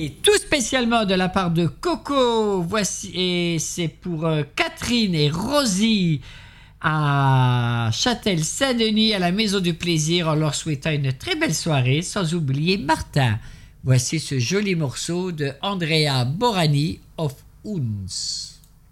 Et tout spécialement de la part de Coco, voici, et c'est pour Catherine et Rosie à Châtel-Saint-Denis, à la Maison du Plaisir, en leur souhaitant une très belle soirée, sans oublier Martin. Voici ce joli morceau de Andrea Borani of Uns.